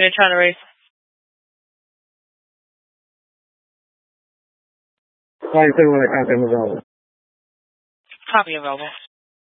They're trying to raise. Call you when the content was over. Copy available.